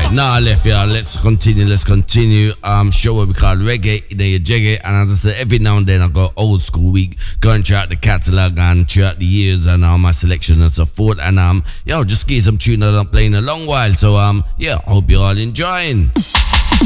Nah, left, yeah. Let's continue. Show what we call reggae, the jiggy. And as I said, every now and then I go old school week, going throughout the catalogue and throughout the years and my selection and so forth. And just give some tune that I'm playing a long while. So yeah, I hope you're all enjoying.